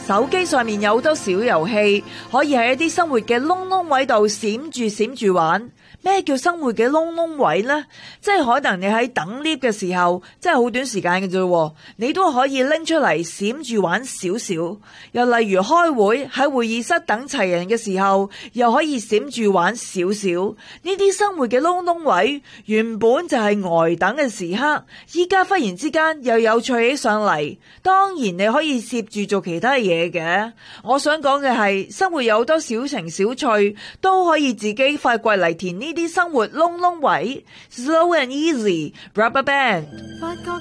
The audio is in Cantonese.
手機上面有好多小遊戲，可以喺一啲生活嘅窿窿位度閃住玩。咩叫生活嘅窿窿位呢？即係可能你喺等 lift 嘅時候，真係好短時間嘅啫，你都可以拎出嚟閃住玩少少。又例如開會喺會議室等齊人嘅時候，又可以閃住玩少少。呢啲生活嘅窿窿位原本就係呆等嘅時刻，依家忽然之間又有趣起上嚟。當然你可以攝住做其他嘢嘅。我想講嘅係，生活有好多小情小趣，都可以自己發掘嚟填呢啲生活窿窿位。Slow and easy, Rubber Band。